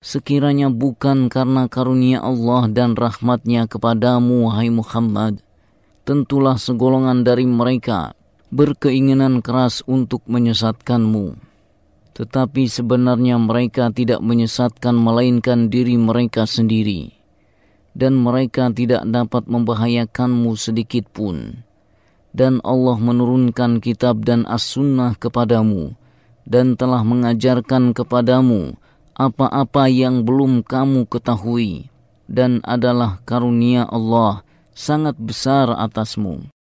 Sekiranya bukan karena karunia Allah dan rahmatnya kepadamu, wahai Muhammad, tentulah segolongan dari mereka berkeinginan keras untuk menyesatkanmu. Tetapi sebenarnya mereka tidak menyesatkan melainkan diri mereka sendiri, dan mereka tidak dapat membahayakanmu sedikit pun. Dan Allah menurunkan kitab dan as-sunnah kepadamu, dan telah mengajarkan kepadamu apa-apa yang belum kamu ketahui, dan adalah karunia Allah sangat besar atasmu.